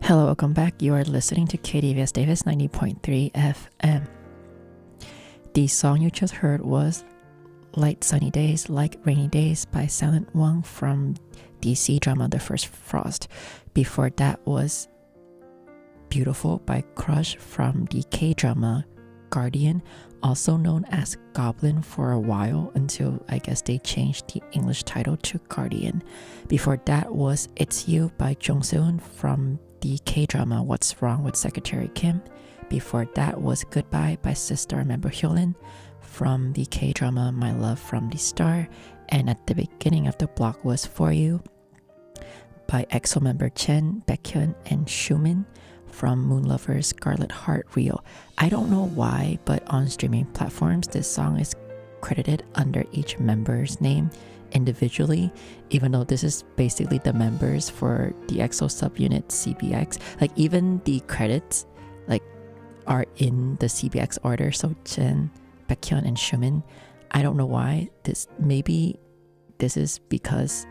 Hello, welcome back. You are listening to KDVS Davis 90.3 FM. The song you just heard was Light Sunny Days, Like Rainy Days by Silent Wang from the C drama The First Frost. Before that was Beautiful by Crush from the K drama Guardian, also known as Goblin for a while until I guess they changed the English title to Guardian. Before that was It's You by Jung Seun from the K-drama What's Wrong with Secretary Kim. Before that was Goodbye by Sister member Hyolyn from the K-drama My Love from the Star. And at the beginning of the block was For You by EXO member Chen, Baekhyun, and Xiumin from Moon Lover's Scarlet Heart Real. I don't know why, but on streaming platforms, this song is credited under each member's name individually, even though this is basically the members for the EXO subunit CBX. Like even the credits are in the CBX order. So Chen, Baekhyun, and Xiumin. I don't know why. Maybe this is because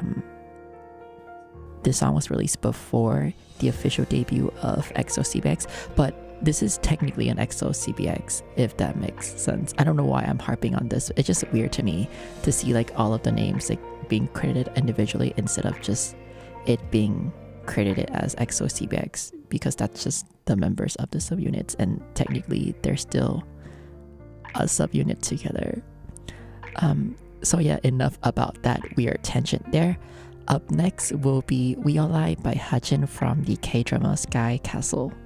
this song was released before the official debut of EXO CBX, but this is technically an EXO CBX, if that makes sense. I don't know why I'm harping on this. It's just weird to me to see all of the names being credited individually instead of just it being credited as EXO CBX, because that's just the members of the subunits, and technically they're still a subunit together. So yeah, enough about that weird tangent there. Up next will be We All Lie by Hajin from the K-drama Sky Castle.